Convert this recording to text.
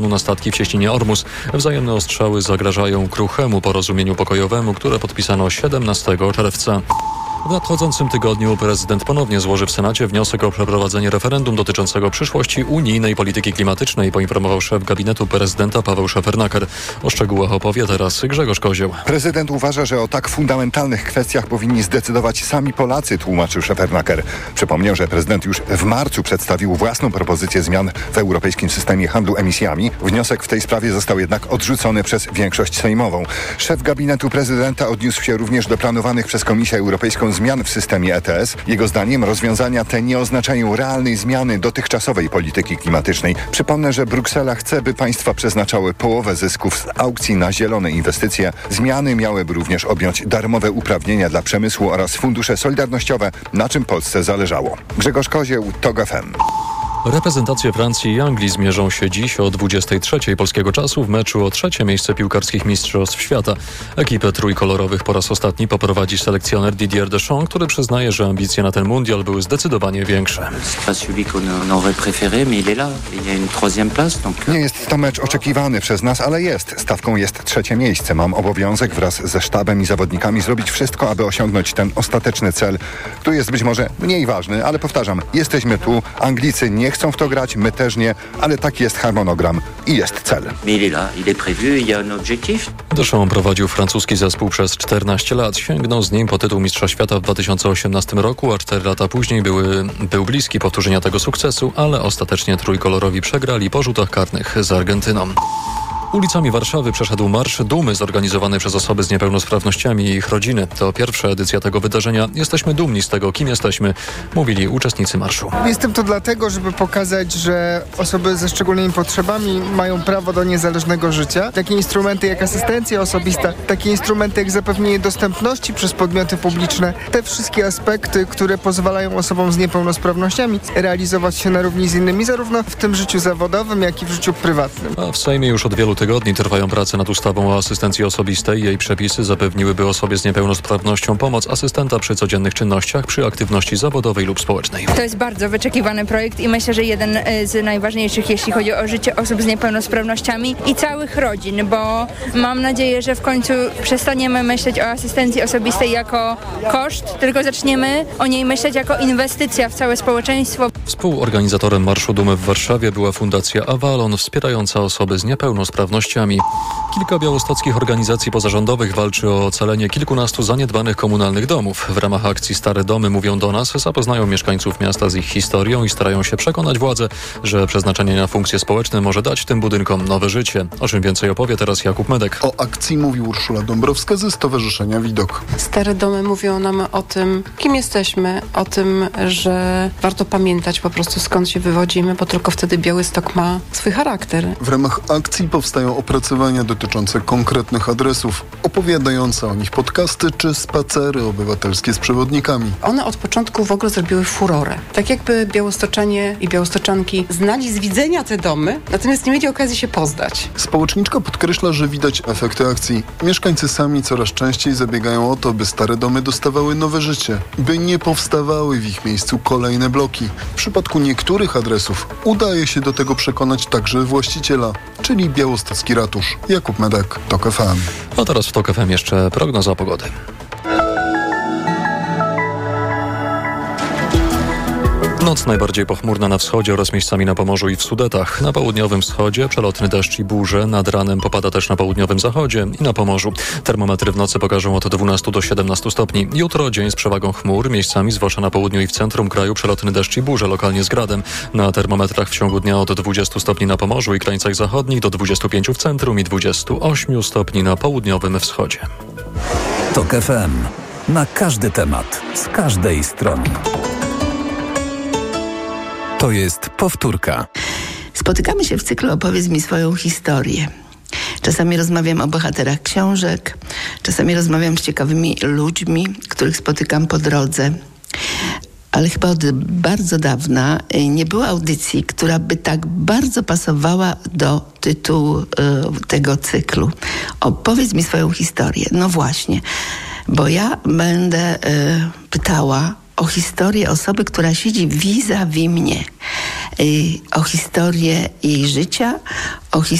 na statki w cieśninie Ormus. Wzajemne ostrzały zagrażają kruchemu porozumieniu pokojowemu, które podpisano 17 czerwca. W nadchodzącym tygodniu prezydent ponownie złoży w Senacie wniosek o przeprowadzenie referendum dotyczącego przyszłości unijnej polityki klimatycznej, poinformował szef gabinetu prezydenta Paweł Szefernaker. O szczegółach opowie teraz Grzegorz Kozieł. Prezydent uważa, że o tak fundamentalnych kwestiach powinni zdecydować sami Polacy, tłumaczył Szefernaker. Przypomniał, że prezydent już w marcu przedstawił własną propozycję zmian w europejskim systemie handlu emisjami. Wniosek w tej sprawie został jednak odrzucony przez większość sejmową. Szef gabinetu prezydenta odniósł się również do planowanych przez Komisję Europejską zmian w systemie ETS. Jego zdaniem rozwiązania te nie oznaczają realnej zmiany dotychczasowej polityki klimatycznej. Przypomnę, że Bruksela chce, by państwa przeznaczały połowę zysków z aukcji na zielone inwestycje. Zmiany miałyby również objąć darmowe uprawnienia dla przemysłu oraz fundusze solidarnościowe, na czym Polsce zależało. Grzegorz Kozieł, TOG FM. Reprezentacje Francji i Anglii zmierzą się dziś o 23:00 polskiego czasu w meczu o trzecie miejsce piłkarskich mistrzostw świata. Ekipę trójkolorowych po raz ostatni poprowadzi selekcjoner Didier Deschamps, który przyznaje, że ambicje na ten mundial były zdecydowanie większe. Nie jest to mecz oczekiwany przez nas, ale jest. Stawką jest trzecie miejsce. Mam obowiązek wraz ze sztabem i zawodnikami zrobić wszystko, aby osiągnąć ten ostateczny cel, który jest być może mniej ważny, ale powtarzam, jesteśmy tu. Anglicy nie chcą w to grać, my też nie, ale taki jest harmonogram i jest cel. Deschamps prowadził francuski zespół przez 14 lat. Sięgnął z nim po tytuł mistrza świata w 2018 roku, a 4 lata później był bliski powtórzenia tego sukcesu, ale ostatecznie trójkolorowi przegrali po rzutach karnych z Argentyną. Ulicami Warszawy przeszedł Marsz Dumy zorganizowany przez osoby z niepełnosprawnościami i ich rodziny. To pierwsza edycja tego wydarzenia. Jesteśmy dumni z tego, kim jesteśmy, mówili uczestnicy marszu. Jestem tu dlatego, żeby pokazać, że osoby ze szczególnymi potrzebami mają prawo do niezależnego życia. Takie instrumenty jak asystencja osobista, takie instrumenty jak zapewnienie dostępności przez podmioty publiczne, te wszystkie aspekty, które pozwalają osobom z niepełnosprawnościami realizować się na równi z innymi, zarówno w tym życiu zawodowym, jak i w życiu prywatnym. A w Sejmie już od wielu tygodni trwają prace nad ustawą o asystencji osobistej. Jej przepisy zapewniłyby osobie z niepełnosprawnością pomoc asystenta przy codziennych czynnościach, przy aktywności zawodowej lub społecznej. To jest bardzo wyczekiwany projekt i myślę, że jeden z najważniejszych, jeśli chodzi o życie osób z niepełnosprawnościami i całych rodzin, bo mam nadzieję, że w końcu przestaniemy myśleć o asystencji osobistej jako koszt, tylko zaczniemy o niej myśleć jako inwestycja w całe społeczeństwo. Współorganizatorem Marszu Dumy w Warszawie była Fundacja Avalon, wspierająca osoby z niepełnosprawnościami. Kilka białostockich organizacji pozarządowych walczy o ocalenie kilkunastu zaniedbanych komunalnych domów. W ramach akcji Stare Domy mówią do nas, zapoznają mieszkańców miasta z ich historią i starają się przekonać władze, że przeznaczenie na funkcje społeczne może dać tym budynkom nowe życie. O czym więcej opowie teraz Jakub Medek. O akcji mówi Urszula Dąbrowska ze Stowarzyszenia Widok. Stare Domy mówią nam o tym, kim jesteśmy, o tym, że warto pamiętać po prostu skąd się wywodzimy, bo tylko wtedy Białystok ma swój charakter. W ramach akcji powstają opracowania dotyczące konkretnych adresów, opowiadające o nich podcasty czy spacery obywatelskie z przewodnikami. One od początku w ogóle zrobiły furorę. Tak jakby białostoczanie i białostoczanki znali z widzenia te domy, natomiast nie mieli okazji się poznać. Społeczniczka podkreśla, że widać efekty akcji. Mieszkańcy sami coraz częściej zabiegają o to, by stare domy dostawały nowe życie, by nie powstawały w ich miejscu kolejne bloki. W przypadku niektórych adresów udaje się do tego przekonać także właściciela, czyli białostocki ratusz. Jakub Medek, TOG FM. A teraz w TOG FM jeszcze prognoza pogody. Noc najbardziej pochmurna na wschodzie oraz miejscami na Pomorzu i w Sudetach. Na południowym wschodzie przelotny deszcz i burze. Nad ranem popada też na południowym zachodzie i na Pomorzu. Termometry w nocy pokażą od 12 do 17 stopni. Jutro dzień z przewagą chmur. Miejscami, zwłaszcza na południu i w centrum kraju, przelotny deszcz i burze, lokalnie z gradem. Na termometrach w ciągu dnia od 20 stopni na Pomorzu i krańcach zachodnich do 25 w centrum i 28 stopni na południowym wschodzie. TOG FM. Na każdy temat, z każdej strony. To jest powtórka. Spotykamy się w cyklu Opowiedz mi swoją historię. Czasami rozmawiam o bohaterach książek, czasami rozmawiam z ciekawymi ludźmi, których spotykam po drodze. Ale chyba od bardzo dawna nie było audycji, która by tak bardzo pasowała do tytułu tego cyklu. Opowiedz mi swoją historię. No właśnie, bo ja będę pytała o historię osoby, która siedzi vis-a-vis mnie. o historię jej życia, o